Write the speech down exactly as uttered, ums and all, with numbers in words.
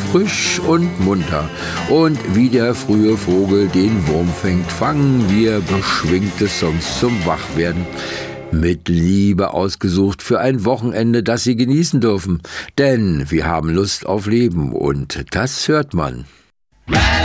frisch und munter. Und wie der frühe Vogel den Wurm fängt, fangen wir beschwingte Songs zum Wachwerden. Mit Liebe ausgesucht für ein Wochenende, das Sie genießen dürfen. Denn wir haben Lust auf Leben und das hört man.